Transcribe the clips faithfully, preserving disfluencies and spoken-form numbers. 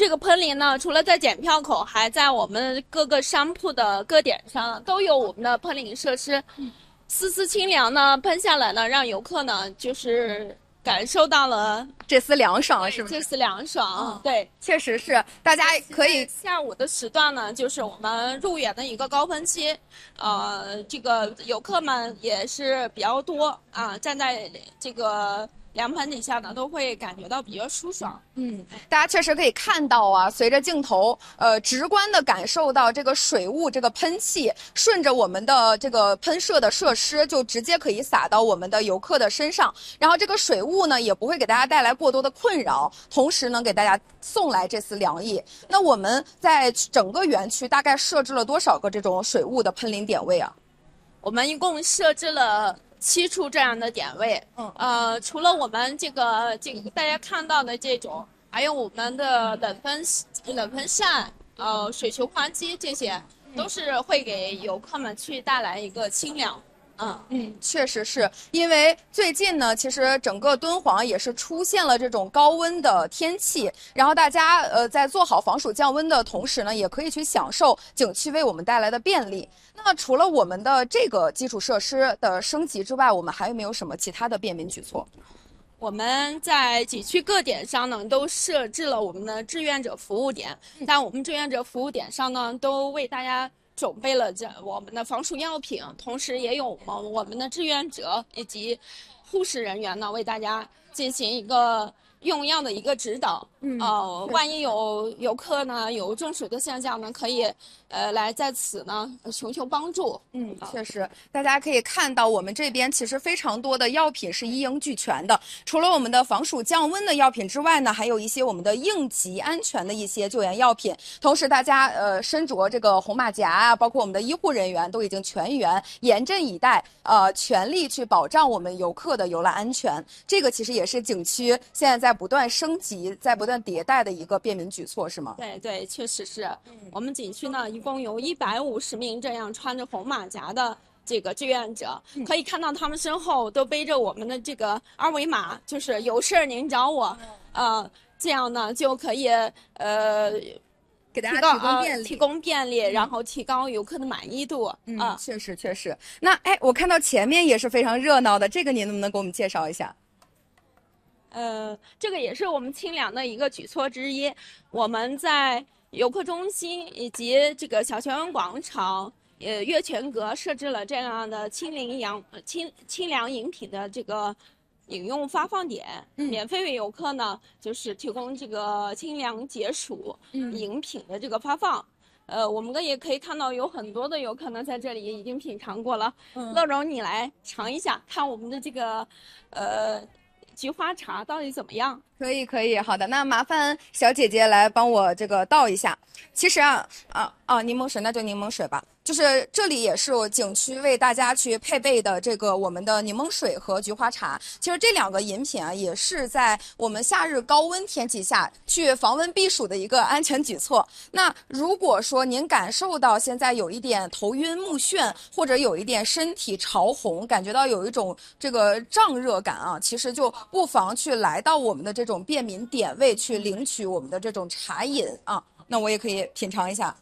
这个喷淋呢，除了在检票口，还在我们各个商铺的各点上都有我们的喷淋设施。嗯，丝丝清凉呢，喷下来呢，让游客呢就是感受到了这丝凉爽，是不是？ 这丝凉爽，嗯、对， 确实是，大家可以下午的时段呢，就是我们入园的一个高峰期，呃，这个游客们也是比较多啊，站在这个凉棚底下呢，都会感觉到比较舒爽。 嗯，大家确实可以看到啊，随着镜头，呃，直观的感受到这个水雾，这个喷气顺着我们的这个喷射的设施，就直接可以洒到我们的游客的身上。然后这个水雾呢，也不会给大家带来过多的困扰，同时能给大家送来这丝凉意。那我们在整个园区大概设置了多少个这种水雾的喷淋点位啊？ 我们一共设置了七处这样的点位，嗯，呃，除了我们这个这个大家看到的这种，还有我们的冷风冷风扇，呃，水球滑机，这些都是会给游客们去带来一个清凉。嗯嗯，确实是因为最近呢，其实整个敦煌也是出现了这种高温的天气，然后大家呃在做好防暑降温的同时呢，也可以去享受景区为我们带来的便利。那除了我们的这个基础设施的升级之外，我们还有没有什么其他的便民举措？ 我们在景区各点上呢，都设置了我们的志愿者服务点，在我们志愿者服务点上呢，都为大家准备了这我们的防暑药品，同时也有我们我们的志愿者以及护士人员呢，为大家进行一个用药的一个指导。嗯，呃，万一有游客呢有中暑的现象呢，可以呃来在此呢寻求帮助。 嗯，确实，大家可以看到我们这边其实非常多的药品是一应俱全的。除了我们的防暑降温的药品之外呢，还有一些我们的应急安全的一些救援药品。同时，大家呃身着这个红马甲啊，包括我们的医护人员都已经全员严阵以待，呃，全力去保障我们游客的游览安全。这个其实也是景区现在在不断升级、在不断迭代的一个便民举措，是吗？ 对对，确实是。嗯、我们景区呢，一共有一百五十名这样穿着红马甲的这个志愿者，嗯、可以看到他们身后都背着我们的这个二维码，就是有事儿您找我，嗯、呃，这样呢就可以呃。 给大家提供便利， 呃、提供便利，嗯、然后提高游客的满意度。 嗯，呃、确实确实。那哎，我看到前面也是非常热闹的，这个您能不能给我们介绍一下？ 呃，这个也是我们清凉的一个举措之一。我们在游客中心以及这个小泉湾广场、呃月泉阁设置了这样的清凉阳清清凉饮品的这个饮用发放点，嗯、免费为游客呢就是提供这个清凉解暑饮品的这个发放。嗯、呃，我们也可以看到有很多的游客呢在这里已经品尝过了。嗯、乐柔，你来尝一下，看我们的这个呃。菊花茶到底怎么样？ 可以，可以，好的，那麻烦小姐姐来帮我这个倒一下。其实啊，啊啊，柠檬水，那就柠檬水吧。就是这里也是景区为大家去配备的这个我们的柠檬水和菊花茶。其实这两个饮品啊，也是在我们夏日高温天气下去防蚊避暑的一个安全举措。那如果说您感受到现在有一点头晕目眩，或者有一点身体潮红，感觉到有一种这个胀热感啊，其实就不妨去来到我们的这种便民点位去领取我们的这种茶饮啊。那我也可以品尝一下。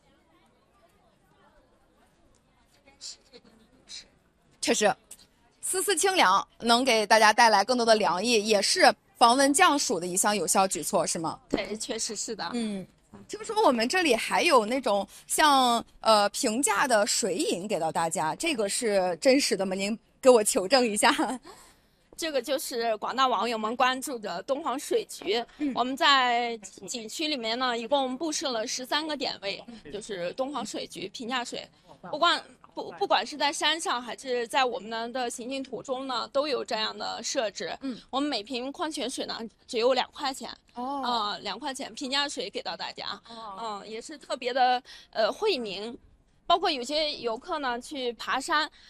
确实，丝丝清凉，能给大家带来更多的凉意，也是防蚊降暑的一项有效举措，是吗？ 对，确实是的。 嗯，听说我们这里还有那种像呃平价的水饮给到大家，这个是真实的吗？您给我求证一下。 这个就是广大网友们关注的敦煌水局。嗯、我们在景区里面呢，一共布设了十三个点位，就是敦煌水局平价水，不管。不，不管是在山上还是在我们的行进途中呢，都有这样的设置。嗯，我们每瓶矿泉水呢只有两块钱。哦，啊、呃，两块钱平价水给到大家。哦，嗯、呃，也是特别的呃惠民，包括有些游客呢去爬山。嗯。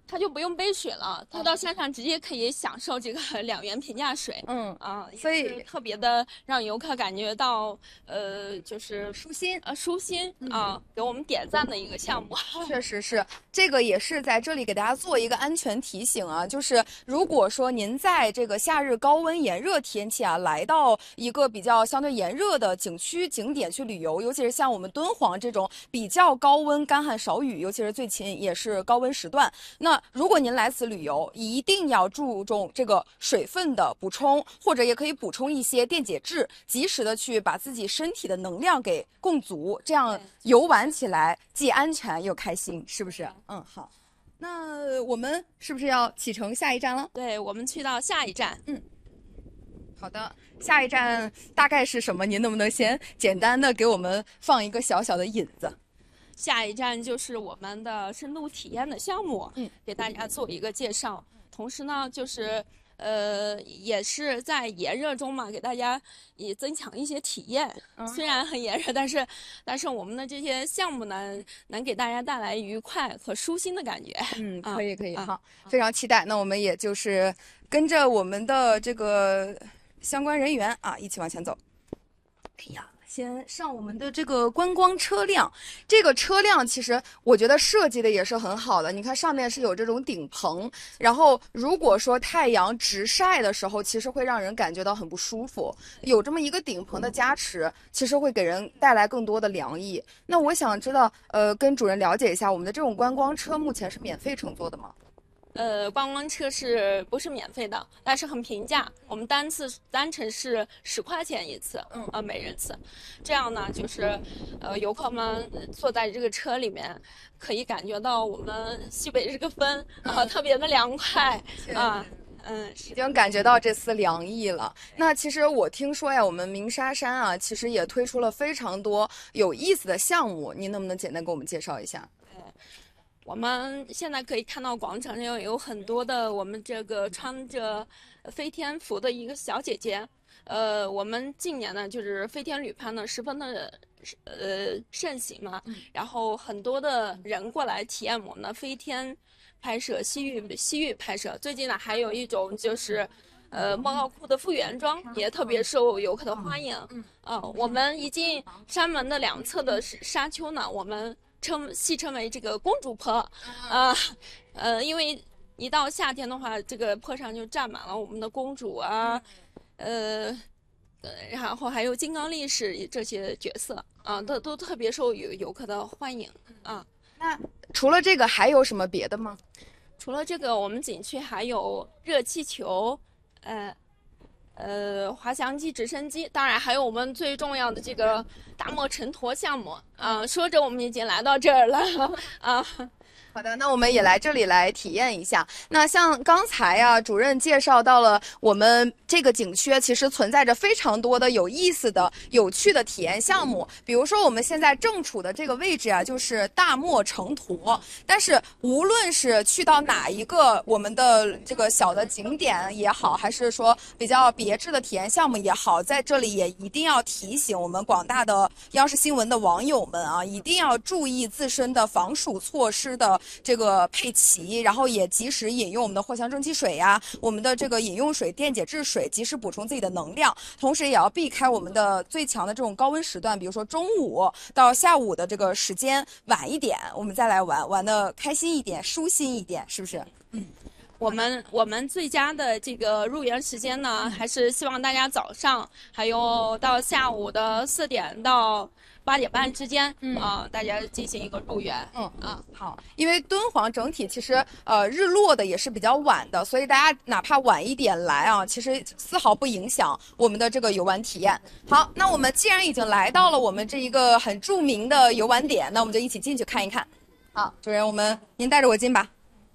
他就不用背水了，他到山上直接可以享受这个两元平价水。 嗯啊， 所以特别的让游客感觉到呃，就是舒心呃舒心啊，给我们点赞的一个项目。 确实是，这个也是在这里给大家做一个安全提醒啊，就是如果说您在这个夏日高温炎热天气啊，来到一个比较相对炎热的景区景点去旅游，尤其是像我们敦煌这种比较高温、干旱少雨，尤其是最近也是高温时段，那如果您来此旅游，一定要注重这个水分的补充，或者也可以补充一些电解质，及时的去把自己身体的能量给供足，这样游玩起来既安全又开心，是不是？嗯，好。那我们是不是要启程下一站了？ 对，我们去到下一站。 嗯，好的。下一站大概是什么？您能不能先简单的给我们放一个小小的引子？ 下一站就是我们的深度体验的项目， 嗯， 给大家做一个介绍。同时呢，就是呃，也是在炎热中嘛，给大家也增强一些体验。嗯、虽然很炎热，但是但是我们的这些项目呢，能给大家带来愉快和舒心的感觉。 嗯，可以可以， 啊、 好，非常期待。那我们也就是跟着我们的这个相关人员啊，一起往前走。哎呀。先上我们的这个观光车辆，这个车辆其实我觉得设计的也是很好的。你看上面是有这种顶棚，然后如果说太阳直晒的时候，其实会让人感觉到很不舒服。有这么一个顶棚的加持，其实会给人带来更多的凉意。那我想知道，呃，跟主任了解一下，我们的这种观光车目前是免费乘坐的吗？ 呃，观光车是不是免费的？但是很平价，我们单次单程是十块钱一次，嗯，呃，每人次。这样呢，就是呃，游客们坐在这个车里面，可以感觉到我们西北这个风啊、呃，特别的凉快啊。嗯， 已经感觉到这丝凉意了。那其实我听说呀，我们鸣沙山啊，其实也推出了非常多有意思的项目，您能不能简单给我们介绍一下？ 我们现在可以看到广场上有很多的我们这个穿着飞天服的一个小姐姐。呃，我们近年呢，就是飞天旅拍呢，十分的呃盛行嘛，然后很多的人过来体验我们的飞天拍摄、西域西域拍摄。最近呢，还有一种就是呃莫高窟的复原装，也特别受游客的欢迎。嗯，啊，我们一进山门的两侧的沙丘呢，我们称戏称为这个公主坡，啊，呃，因为一到夏天的话，这个坡上就站满了我们的公主啊，呃，呃，然后还有金刚力士这些角色啊，都都特别受游游客的欢迎啊。 那除了这个还有什么别的吗？ 除了这个，我们景区还有热气球，呃。呃，滑翔机、直升机，当然还有我们最重要的这个大漠尘陀项目啊、呃。说着我们已经来到这儿了啊。 好的，那我们也来这里来体验一下。那像刚才呀、啊，主任介绍到了我们这个景区其实存在着非常多的有意思的、有趣的体验项目。比如说我们现在正处的这个位置啊，就是大漠城坨。但是无论是去到哪一个我们的这个小的景点也好，还是说比较别致的体验项目也好，在这里也一定要提醒我们广大的央视新闻的网友们啊，一定要注意自身的防暑措施的这个配齐，然后也及时饮用我们的藿香正气水呀，我们的这个饮用水、电解质水，及时补充自己的能量。同时也要避开我们的最强的这种高温时段，比如说中午到下午的这个时间晚一点，我们再来玩，玩的开心一点、舒心一点，是不是？嗯。 我们我们最佳的这个入园时间呢，还是希望大家早上，还有到下午的四点到八点半之间，嗯啊、呃，大家进行一个入园。 嗯啊，好，因为敦煌整体其实呃日落的也是比较晚的，所以大家哪怕晚一点来啊，其实丝毫不影响我们的这个游玩体验。好，那我们既然已经来到了我们这一个很著名的游玩点，那我们就一起进去看一看。好，主任，我们您带着我进吧。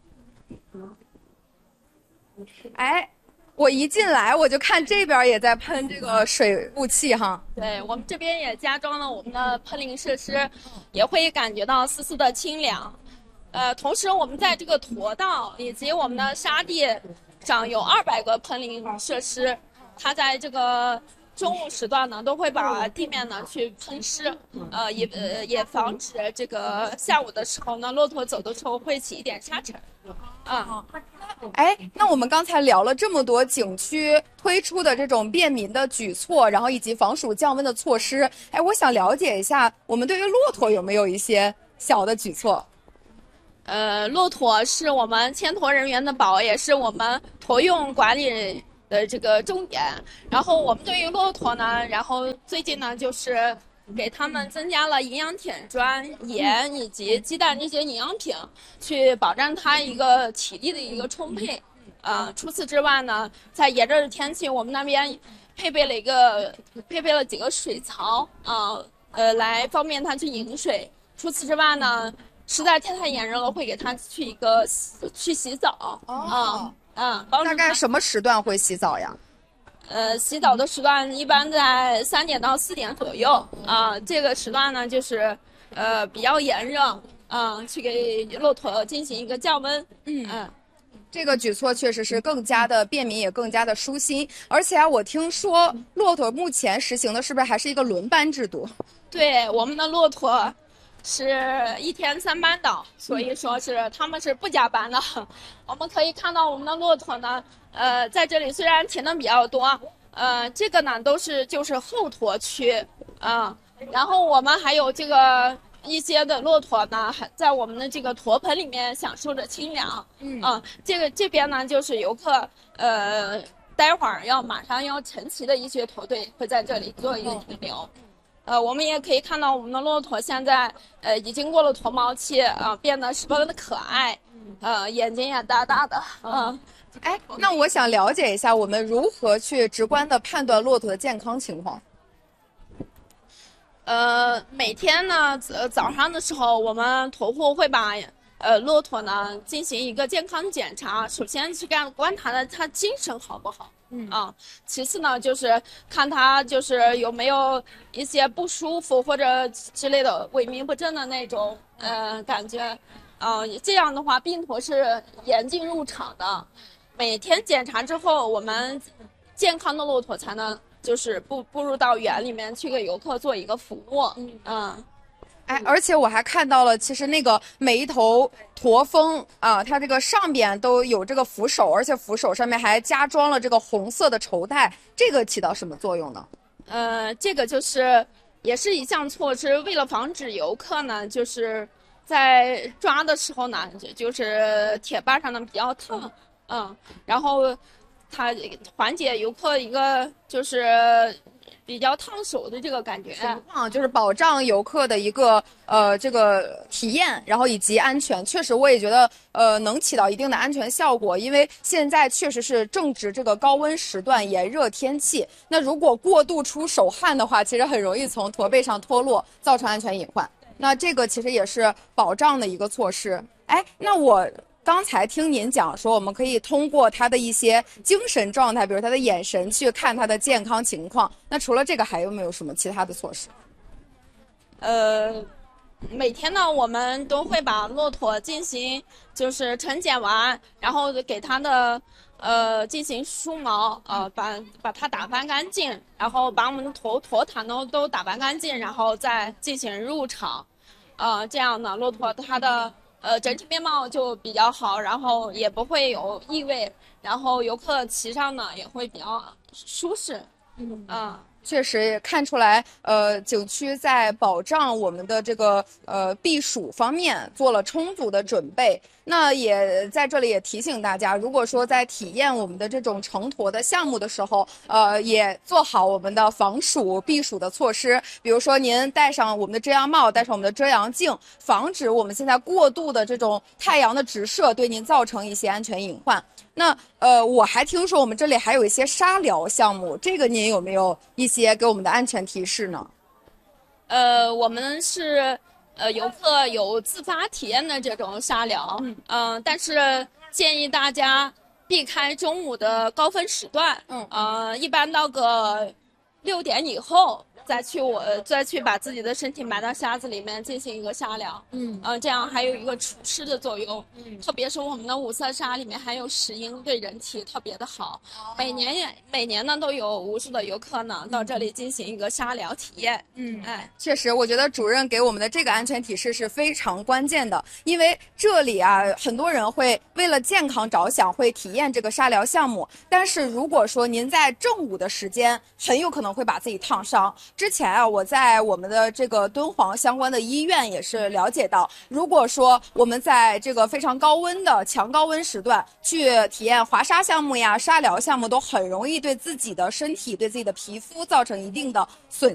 哎，我一进来我就看这边也在喷这个水雾器哈。 对，我们这边也加装了我们的喷淋设施，也会感觉到丝丝的清凉。呃，同时我们在这个驼道以及我们的沙地上有二百个喷淋设施，它在这个中午时段呢，都会把地面呢去喷湿，呃，也呃也防止这个下午的时候呢，骆驼走的时候会起一点沙尘。啊、 嗯，哎，那我们刚才聊了这么多景区推出的这种便民的举措，然后以及防暑降温的措施，哎，我想了解一下，我们对于骆驼有没有一些小的举措？ 呃，骆驼是我们牵驮人员的宝，也是我们驮用管理的这个重点。然后我们对于骆驼呢，然后最近呢就是给他们增加了营养铁砖、盐以及鸡蛋这些营养品，去保障它一个体力的一个充沛。呃，除此之外呢，在炎热的天气，我们那边配备了一个配备了几个水槽啊，呃，呃，来方便它去饮水。除此之外呢，实在天太炎热了，会给它去一个去洗澡。 哦， 嗯嗯， 大概什么时段会洗澡呀？ 呃，洗澡的时段一般在三点到四点左右啊、这个时段呢，就是呃比较炎热啊、去给骆驼进行一个降温。 嗯嗯。 这个举措确实是更加的便民，也更加的舒心。而且啊，我听说骆驼目前实行的是不是还是一个轮班制度？ 对，我们的骆驼是一天三班倒，所以说是他们是不加班的。我们可以看到我们的骆驼呢，呃，在这里虽然停的比较多，呃，这个呢都是就是后驮区啊、然后我们还有这个一些的骆驼呢，还在我们的这个驮盆里面享受着清凉。 嗯啊、这个这边呢就是游客，呃，待会儿要马上要成齐的一些驼队会在这里做一个停留。呃，我们也可以看到我们的骆驼现在呃已经过了脱毛期啊、呃，变得十分的可爱，呃，眼睛也大大的，嗯、 哎，那我想了解一下，我们如何去直观的判断骆驼的健康情况？ 呃，每天呢，呃，早上的时候，我们驮户会把呃骆驼呢进行一个健康检查，首先是干观察的它精神好不好。嗯啊，其次呢，就是看它就是有没有一些不舒服或者之类的萎靡不振的那种呃感觉，啊、呃，这样的话，病驼是严禁入场的。每天检查之后，我们健康的骆驼才能就是步步入到园里面去给游客做一个服务。嗯嗯。 哎，而且我还看到了，其实那个每一头驼峰啊，它这个上边都有这个扶手，而且扶手上面还加装了这个红色的绸带，这个起到什么作用呢？ 呃，这个就是也是一项措施，为了防止游客呢，就是在抓的时候呢，就就是铁把上呢比较烫，嗯，然后它缓解游客一个就是比较烫手的这个感觉。 啊，就是保障游客的一个呃这个体验，然后以及安全。确实，我也觉得呃能起到一定的安全效果，因为现在确实是正值这个高温时段、炎热天气。那如果过度出手汗的话，其实很容易从驼背上脱落，造成安全隐患。那这个其实也是保障的一个措施。哎，那我刚才听您讲说，我们可以通过他的一些精神状态，比如他的眼神，去看他的健康情况。那除了这个，还有没有什么其他的措施？ 呃，每天呢，我们都会把骆驼进行就是晨检完，然后给它的呃进行梳毛，呃，把把它打扮干净，然后把我们的驼驼毯呢都打扮干净，然后再进行入场。呃，这样呢，骆驼它的呃整体面貌就比较好，然后也不会有异味，然后游客骑上呢也会比较舒适。嗯啊。 确实也看出来，呃，景区在保障我们的这个呃避暑方面做了充足的准备。那也在这里也提醒大家，如果说在体验我们的这种乘驼的项目的时候，呃，也做好我们的防暑避暑的措施。比如说，您戴上我们的遮阳帽，戴上我们的遮阳镜，防止我们现在过度的这种太阳的直射对您造成一些安全隐患。那呃，我还听说我们这里还有一些沙疗项目，这个您有没有一些给我们的安全提示呢？ 呃，我们是呃游客有自发体验的这种沙疗，嗯、呃，但是建议大家避开中午的高峰时段，嗯，呃，一般到个六点以后， 再去我再去把自己的身体埋到沙子里面进行一个沙疗。 嗯呃，这样还有一个除湿的作用。 嗯特别是我们的五色沙里面含有石英，对人体特别的好。 哦每年也每年呢都有无数的游客呢到这里进行一个沙疗体验。 嗯， 哎， 确实，我觉得主任给我们的这个安全提示是非常关键的，因为这里啊，很多人会为了健康着想，会体验这个沙疗项目。但是如果说您在正午的时间，很有可能会把自己烫伤。之前啊，我在我们的这个敦煌相关的医院也是了解到，如果说我们在这个非常高温的强高温时段去体验滑沙项目呀、沙疗项目，都很容易对自己的身体、对自己的皮肤造成一定的损